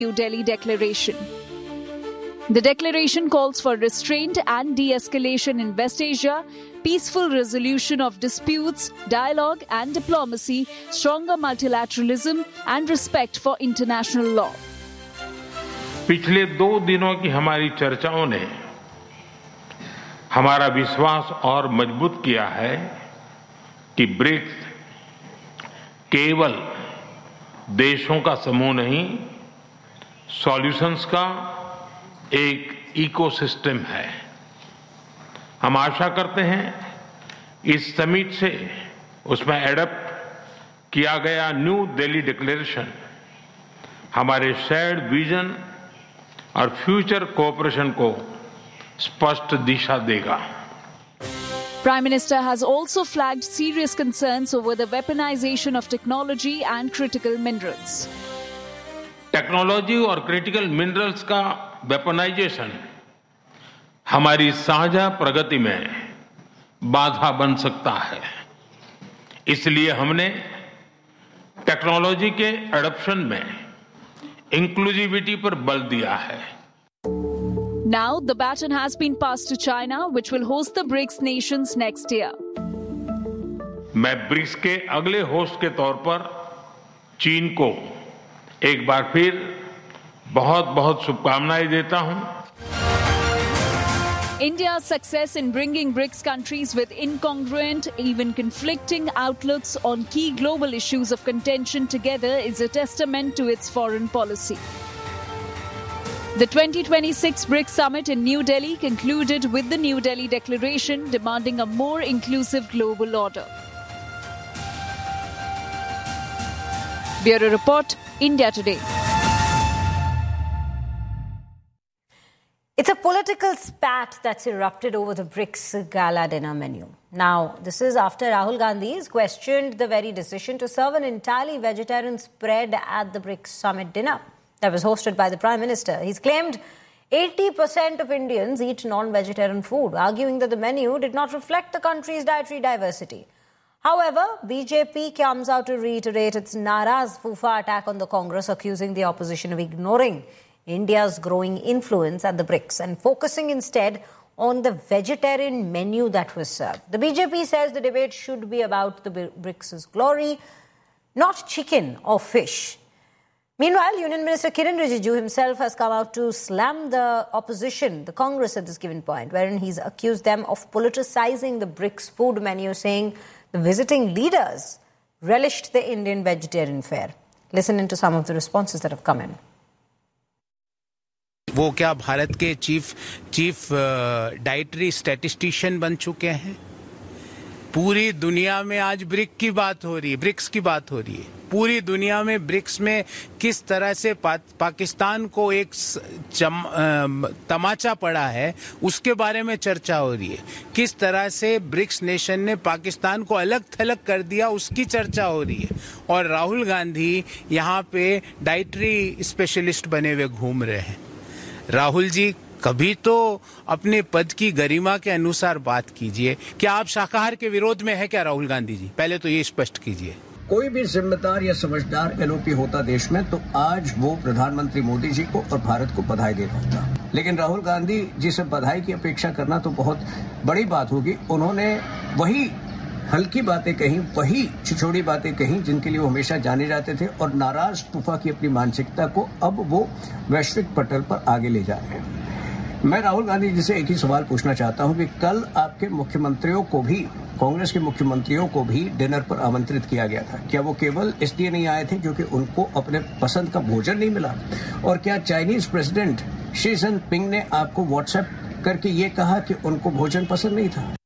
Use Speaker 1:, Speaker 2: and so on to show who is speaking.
Speaker 1: New Delhi Declaration. The declaration calls for restraint and de-escalation in West Asia, peaceful resolution of disputes, dialogue and diplomacy, stronger multilateralism and respect for international law.
Speaker 2: पिछले 2 दिनों की हमारी चर्चाओं ने हमारा विश्वास और मजबूत किया है कि ब्रिक्स केवल देशों का समूह नहीं, सॉल्यूशंस का एक इकोसिस्टम है। हम आशा करते हैं इस समिट से उसमें एडॉप्ट किया गया न्यू दिल्ली डिक्लेरेशन हमारे शेयर्ड विजन और फ्यूचर कोऑपरेशन को स्पष्ट दिशा देगा।
Speaker 1: Prime Minister has also flagged serious concerns over the weaponization of technology and critical minerals.
Speaker 2: Technology और क्रिटिकल मिनरल्स का वेपनाइजेशन हमारी साझा प्रगति में बाधा बन सकता है। इसलिए हमने टेक्नोलॉजी के एडॉप्शन में इंक्लूसिविटी पर बल दिया है।
Speaker 1: Now the baton has been passed to China, which will host the BRICS nations next year.
Speaker 2: मैं ब्रिक्स के अगले होस्ट के तौर पर चीन को एक बार फिर बहुत-बहुत शुभकामनाएं देता हूं।
Speaker 1: India's success in bringing BRICS countries with incongruent, even conflicting outlooks on key global issues of contention together is a testament to its foreign policy. The 2026 BRICS summit in New Delhi concluded with the New Delhi Declaration demanding a more inclusive global order. Bureau Report, India Today.
Speaker 3: It's a political spat that's erupted over the BRICS gala dinner menu. Now, this is after Rahul Gandhi has questioned the very decision to serve an entirely vegetarian spread at the BRICS summit dinner that was hosted by the Prime Minister. He's claimed 80% of Indians eat non-vegetarian food, arguing that the menu did not reflect the country's dietary diversity. However, BJP comes out to reiterate its Naraz Fufa attack on the Congress, accusing the opposition of ignoring India's growing influence at the BRICS and focusing instead on the vegetarian menu that was served. The BJP says the debate should be about the BRICS' glory, not chicken or fish. Meanwhile, Union Minister Kiren Rijiju himself has come out to slam the opposition, the Congress at this given point, wherein he's accused them of politicizing the BRICS food menu, saying the visiting leaders relished the Indian vegetarian fare. Listen into some of the responses that have come in.
Speaker 4: वो क्या भारत के chief dietary statistician बन चुके हैं? पूरी दुनिया में आज ब्रिक्स की बात हो रही है। पूरी दुनिया में ब्रिक्स में किस तरह से पाकिस्तान को एक तमाचा पड़ा है, उसके बारे में चर्चा हो रही है। किस तरह से ब्रिक्स नेशन ने पाकिस्तान को अलग थलग कर दिया, उसकी चर्चा हो रही है। और राहुल गांधी यहाँ पे डाइटरी स्पेशलिस्ट बने हुए घूम रहे हैं। राहुल जी, कभी तो अपने पद की गरिमा के अनुसार बात कीजिए। क्या आप शाकाहार के विरोध में है क्या राहुल गांधी जी? पहले तो ये स्पष्ट कीजिए।
Speaker 5: कोई भी जिम्मेदार या समझदार एलओपी होता देश में तो आज वो प्रधानमंत्री मोदी जी को और भारत को बधाई देता होता। लेकिन राहुल गांधी जी से बधाई की अपेक्षा करना तो बहुत बड़ी बात होगी। उन्होंने वही हल्की बातें कही, वही छिछोड़ी बातें कही जिनके लिए वो हमेशा जाने जाते थे, और नाराज तूफा की अपनी मानसिकता को अब वो वैश्विक पटल पर आगे ले जा रहे हैं। मैं राहुल गांधी जी से एक ही सवाल पूछना चाहता हूं कि कल आपके मुख्यमंत्रियों को भी, कांग्रेस के मुख्यमंत्रियों को भी डिनर पर आमंत्रित किया गया था। क्या वो केवल इसलिए नहीं आए थे क्योंकि उनको अपने पसंद का भोजन नहीं मिला? और क्या चाइनीज प्रेसिडेंट शी जिनपिंग ने आपको व्हाट्सएप करके ये कहा कि उनको भोजन पसंद नहीं था?